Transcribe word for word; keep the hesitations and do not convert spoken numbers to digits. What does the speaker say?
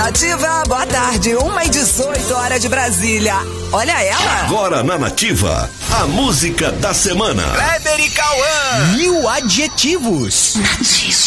Nativa, boa tarde, uma e dezoito horas de Brasília. Olha ela. Agora na Nativa, a música da semana. Kleber e Cauã. Mil adjetivos. Nativa.